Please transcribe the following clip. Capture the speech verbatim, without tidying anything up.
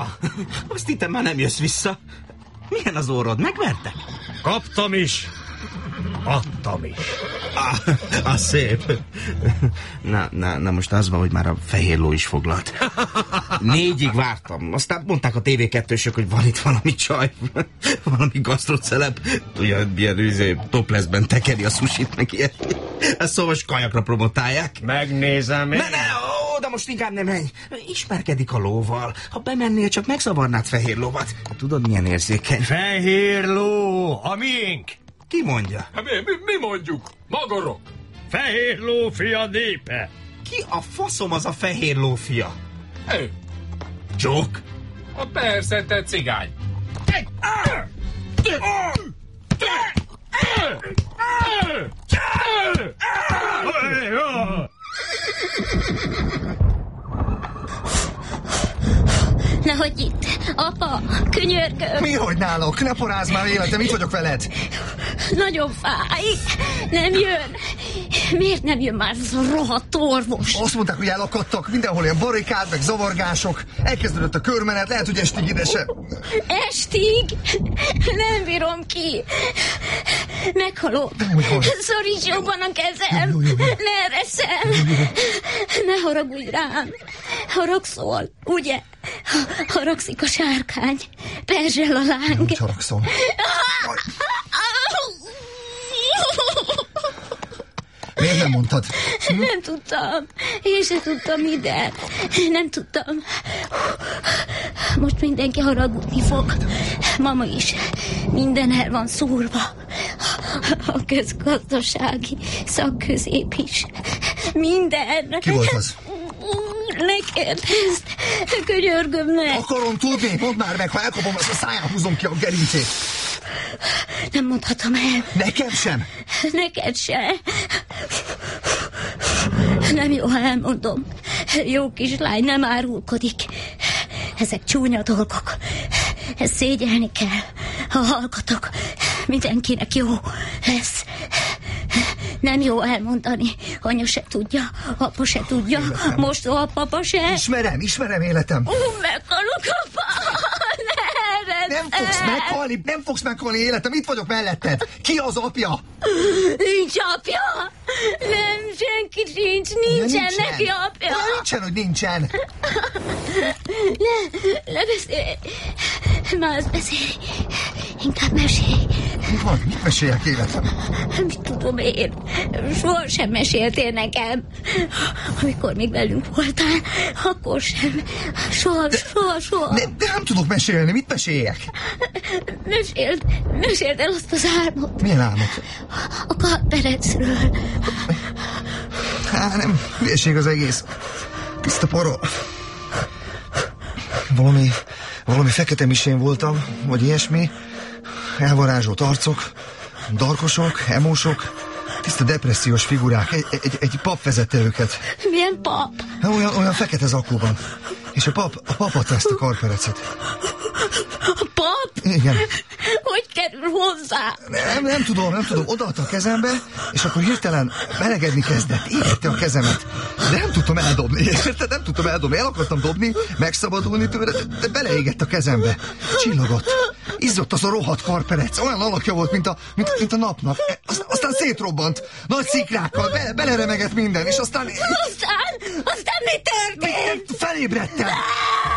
Ja, azt hittem már nem jössz vissza. Milyen az orrod? Megvertek? Kaptam is. Adtam is. Ah, ah, szép. Na, na, na most az van, hogy már a fehér ló is foglalt. Négyig vártam. Aztán mondták a té vé kettősök, hogy van itt valami csaj. Valami gasztroceleb. Ugye, ilyen izé, topleszben tekeri a sushit, meg ilyen. Ezt szóval kajakra promotálják. Megnézem én. Ne, ne, ó, de most inkább nem menj. Ismerkedik a lóval. Ha bemennél, csak megzavarnád fehér lóvat. Tudod, milyen érzékeny? Fehér ló, a miénk. Ki mondja? Mi, mi, mi mondjuk? Magarok. Fehér ló fia népe. Ki a faszom az a fehér ló fia? Ő. Joke? A persze, te cigány. Nehogy itt. Apa, könyörgöm. Mihogy nálok? Ne porázz már életem, itt vagyok veled. Nagyon fáj. Nem jön. Miért nem jön már az a rohadt orvos? Azt mondták, hogy elakadtak, mindenhol ilyen barikád, meg zavargások. Elkezdődött a körmenet, lehet, hogy estig ide se. Estig? Nem bírom ki. Meghalok. Szoríts jobban a kezem. Jó, jó, jó. Ne ereszem. Ne haragudj rám. Haragszol, ugye? Haragszik a sárkány. Perzsel a láng. Úgy haragszom. Miért nem mondtad? Hm? Nem tudtam. Én sem tudtam ide. Nem tudtam. Most mindenki haragudni fog. Mama is. Minden el van szúrva. A közgazdasági szakközép is. Minden. Ki volt az? Ne kérdezd. Könyörgöm, ne. Akarom tudni, mondd már meg, ha elkapom, azt a száján húzom ki a gerincét. Nem mondhatom el. Nekem sem? Neked se. Nem jó, ha elmondom. Jó kislány nem árulkodik. Ezek csúnya dolgok. Ezt szégyelni kell. Ha hallgatok, mindenkinek jó lesz. Nem jó elmondani. Anya se tudja, apa se tudja, életem. Most a papa se. Ismerem, ismerem életem. Ú, meghalok, apa! Ne, nem fogsz meghalni, nem fogsz meghalni életem, itt vagyok melletted. Ki az apja? Nincs apja. Nem, senki sincs, nincsen, ja, nincsen. Neki apja. Olyan nincsen, hogy nincsen. Ne, ne beszélj. Már az beszélj. Inkább mesélj. Mi van? Mit meséljek életem? Mit tudom én? Soha sem meséltél nekem. Amikor még velünk voltál, akkor sem. Soha, de, soha, soha. Ne, de nem tudok mesélni, mit meséljek? Meséld, meséld el azt az álmot. Milyen álmot? A Karperecről. Há, nem, hülyeség az egész. Tiszta para. Valami, valami fekete misén voltam, vagy ilyesmi. Elvarázsolt arcok, darkosok, emósok, tiszta depressziós figurák. Egy, egy, egy pap vezette őket. Milyen pap? Olyan, olyan fekete zakóban. És a pap, a pap adta ezt a Karperecet. A pap? Igen. Hogy kerül hozzá? Nem, nem tudom, nem tudom. Odaadta a kezembe, és akkor hirtelen melegedni kezdett. Égette a kezemet. De nem tudtam eldobni. Érted? Nem tudtam eldobni. El akartam dobni, megszabadulni tőle, de, de beleégett a kezembe. Csillogott. Izzott az a rohadt Karperec. Olyan alakja volt, mint a, mint, mint a napnak. Azt, aztán szétrobbant. Nagy szikrákkal. Be, beleremegett minden, és aztán... Aztán? Aztán mi történt? Felébredtem.